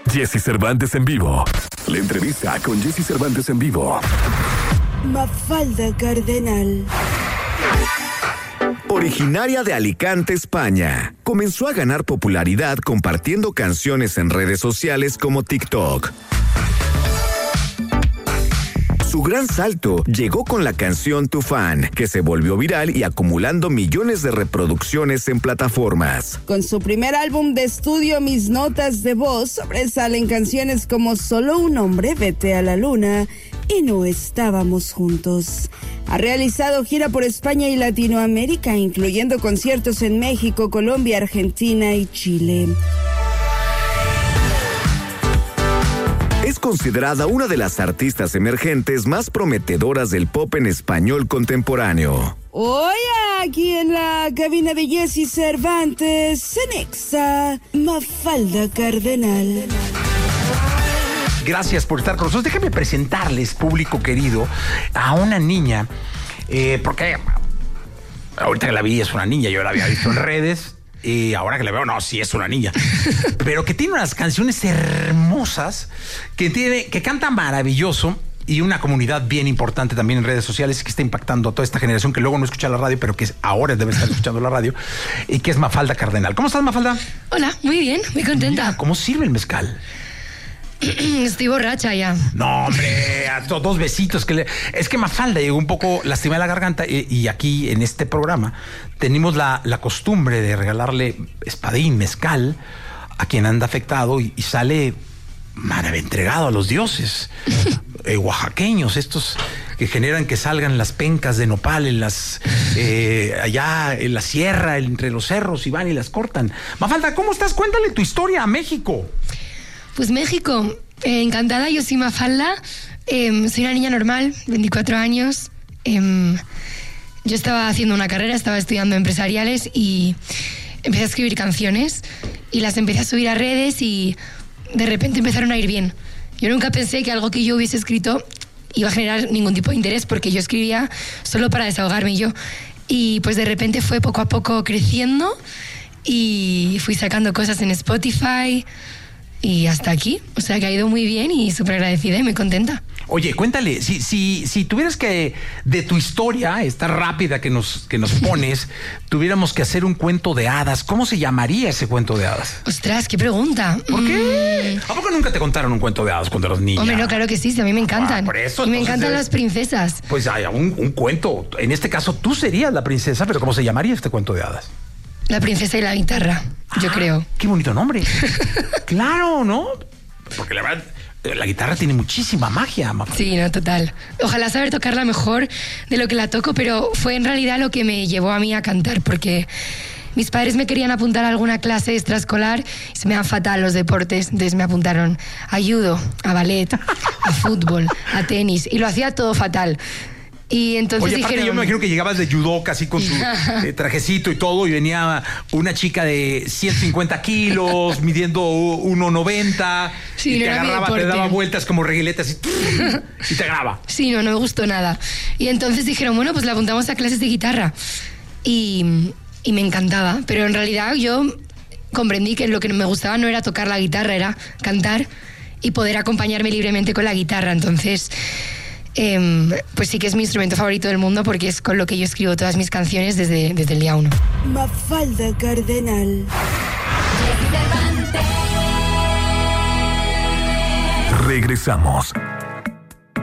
Jessy Cervantes en vivo. La entrevista con Jessy Cervantes en vivo. Mafalda Cardenal. Originaria de Alicante, España, comenzó a ganar popularidad compartiendo canciones en redes sociales como TikTok. Su gran salto llegó con la canción Tu Fan, que se volvió viral y acumulando millones de reproducciones en plataformas. Con su primer álbum de estudio, Mis Notas de Voz, sobresalen canciones como Solo un hombre, Vete a la luna y No estábamos juntos. Ha realizado gira por España y Latinoamérica, incluyendo conciertos en México, Colombia, Argentina y Chile. Es considerada una de las artistas emergentes más prometedoras del pop en español contemporáneo. Hoy aquí en la cabina de Jessy Cervantes, en Exa, Mafalda Cardenal. Gracias por estar con nosotros. Déjenme presentarles, público querido, a una niña, porque ahorita que la vi es una niña, yo la había visto en redes. Y ahora que la veo, no, sí es una niña. Pero que tiene unas canciones hermosas, que canta maravilloso y una comunidad bien importante también en redes sociales que está impactando a toda esta generación que luego no escucha la radio, pero que ahora debe estar escuchando la radio, y que es Mafalda Cardenal. ¿Cómo estás, Mafalda? Hola, muy bien, muy contenta. Mira, ¿cómo sirve el mezcal? Estoy borracha ya. No, hombre, a dos besitos. Es que Mafalda llegó un poco lastimada la garganta y aquí en este programa tenemos la costumbre de regalarle espadín, mezcal a quien anda afectado y sale entregado a los dioses oaxaqueños, estos que generan que salgan las pencas de nopal allá en la sierra, entre los cerros, y van y las cortan. Mafalda, ¿cómo estás? Cuéntale tu historia a México. Pues México, encantada, yo soy Mafalda, soy una niña normal, 24 años. Yo estaba haciendo una carrera, estaba estudiando empresariales y empecé a escribir canciones y las empecé a subir a redes y de repente empezaron a ir bien. Yo nunca pensé que algo que yo hubiese escrito iba a generar ningún tipo de interés, porque yo escribía solo para desahogarme yo. Y pues de repente fue poco a poco creciendo y fui sacando cosas en Spotify. Y hasta aquí, o sea que ha ido muy bien y súper agradecida y muy contenta. Oye, cuéntale, si tuvieras que, de tu historia, esta rápida que nos pones, tuviéramos que hacer un cuento de hadas, ¿cómo se llamaría ese cuento de hadas? Ostras, qué pregunta. ¿Por qué? ¿A poco nunca te contaron un cuento de hadas cuando eras niña? Hombre, no, claro que sí, a mí me encantan. Por eso, y me encantan las princesas. Pues hay un cuento, en este caso tú serías la princesa, pero ¿cómo se llamaría este cuento de hadas? La princesa y la guitarra, yo creo. Qué bonito nombre. Claro, ¿no? Porque la verdad, la guitarra tiene muchísima magia. Sí, no, total. Ojalá saber tocarla mejor de lo que la toco, pero fue en realidad lo que me llevó a mí a cantar, porque mis padres me querían apuntar a alguna clase extraescolar y se me dan fatal los deportes. Entonces me apuntaron a judo, a ballet, a fútbol, a tenis, y lo hacía todo fatal. Y entonces Oye, aparte yo me imagino que llegabas de judo casi con su trajecito y todo, y venía una chica de 150 kilos, midiendo 1,90, sí, y no te agarraba, te daba vueltas como reguiletas y te agarraba. Sí, no me gustó nada. Y entonces dijeron, bueno, pues la apuntamos a clases de guitarra. Y me encantaba, pero en realidad yo comprendí que lo que me gustaba no era tocar la guitarra, era cantar y poder acompañarme libremente con la guitarra. Entonces pues sí que es mi instrumento favorito del mundo, porque es con lo que yo escribo todas mis canciones desde el día 1. Mafalda Cardenal. Regresamos.